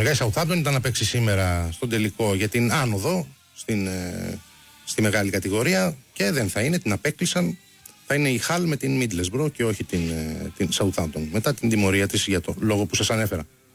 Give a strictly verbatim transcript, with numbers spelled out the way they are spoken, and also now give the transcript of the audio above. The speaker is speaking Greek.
Σιγά η Southampton ήταν να παίξει σήμερα στον τελικό για την άνοδο στην, ε, στη μεγάλη κατηγορία και δεν θα είναι, την απέκλεισαν. Θα είναι η Hull με την Middlesbrough και όχι την, ε, την Southampton μετά την τιμωρία της για το λόγο που σας ανέφερα.